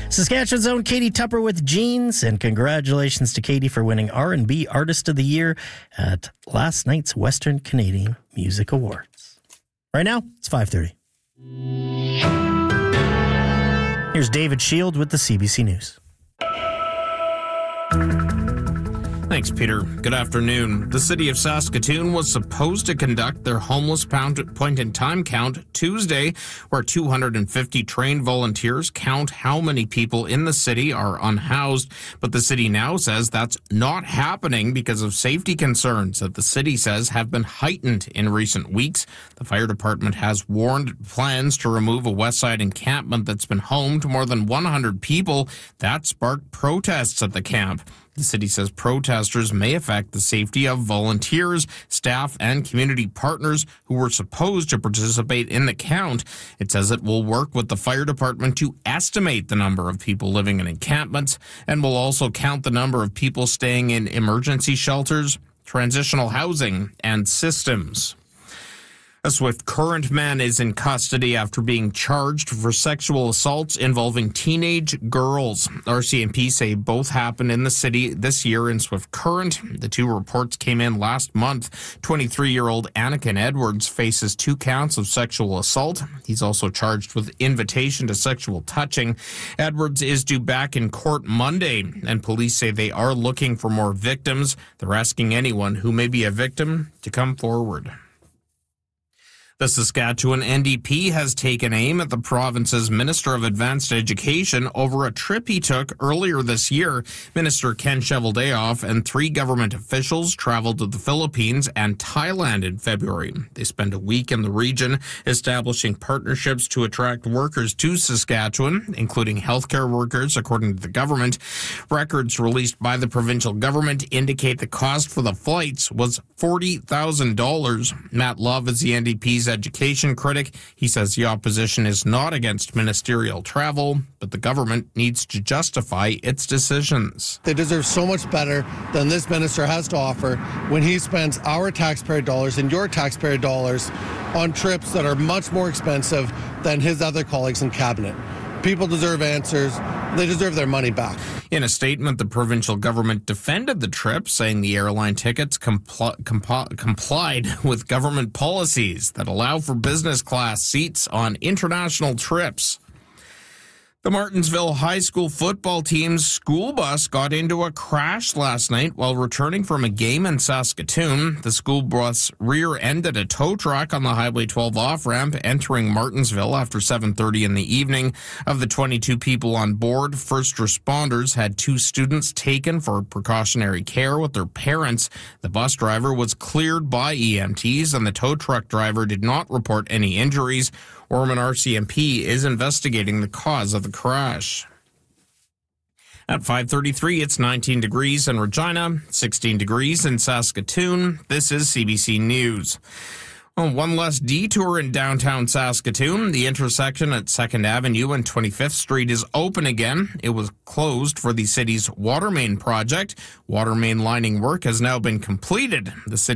Saskatchewan's own Katie Tupper with Jeans, and congratulations to Katie for winning R&B Artist of the Year at last night's Western Canadian Music Awards. Right now, it's 5:30. Here's David Shield with the CBC News. Thanks, Peter. Good afternoon. The city of Saskatoon was supposed to conduct their homeless point-in-time count Tuesday, where 250 trained volunteers count how many people in the city are unhoused. But the city now says that's not happening because of safety concerns that the city says have been heightened in recent weeks. The fire department has warned plans to remove a Westside encampment that's been home to more than 100 people. That sparked protests at the camp. The city says protesters may affect the safety of volunteers, staff, and community partners who were supposed to participate in the count. It says it will work with the fire department to estimate the number of people living in encampments and will also count the number of people staying in emergency shelters, transitional housing, and systems. A Swift Current man is in custody after being charged for sexual assaults involving teenage girls. RCMP say both happened in the city this year in Swift Current. The two reports came in last month. 23-year-old Anakin Edwards faces 2 counts of sexual assault. He's also charged with invitation to sexual touching. Edwards is due back in court Monday, and police say they are looking for more victims. They're asking anyone who may be a victim to come forward. The Saskatchewan NDP has taken aim at the province's Minister of Advanced Education over a trip he took earlier this year. Minister Ken Cheveldayoff and 3 government officials traveled to the Philippines and Thailand in February. They spent a week in the region establishing partnerships to attract workers to Saskatchewan, including healthcare workers, according to the government. Records released by the provincial government indicate the cost for the flights was $40,000. Matt Love is the NDP's education critic. He says the opposition is not against ministerial travel, but the government needs to justify its decisions. They deserve so much better than this minister has to offer when he spends our taxpayer dollars and your taxpayer dollars on trips that are much more expensive than his other colleagues in cabinet. People deserve answers. They deserve their money back. In a statement, the provincial government defended the trip, saying the airline tickets complied with government policies that allow for business class seats on international trips. The Martensville High School football team's school bus got into a crash last night while returning from a game in Saskatoon. The school bus rear-ended a tow truck on the Highway 12 off-ramp entering Martensville after 7:30 in the evening. Of the 22 people on board, first responders had 2 students taken for precautionary care with their parents. The bus driver was cleared by EMTs, and the tow truck driver did not report any injuries. Ormond RCMP is investigating the cause of the crash. At 5:33, it's 19 degrees in Regina, 16 degrees in Saskatoon. This is CBC News. One less detour in downtown Saskatoon. The intersection at 2nd Avenue and 25th Street is open again. It was closed for the city's water main project. Water main lining work has now been completed. The city